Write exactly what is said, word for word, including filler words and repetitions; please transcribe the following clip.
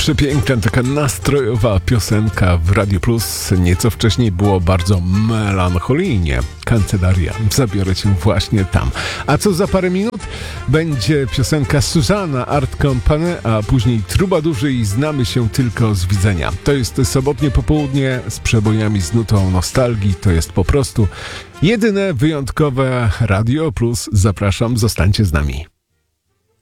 Przepiękna, taka nastrojowa piosenka w Radio Plus. Nieco wcześniej było bardzo melancholijnie. Kancelaria, zabiorę cię właśnie tam. A co za parę minut? Będzie piosenka Susanna Art Company, a później Trubadurzy i Znamy się tylko z widzenia. To jest sobotnie popołudnie z przebojami, z nutą nostalgii. To jest po prostu jedyne wyjątkowe Radio Plus. Zapraszam, zostańcie z nami.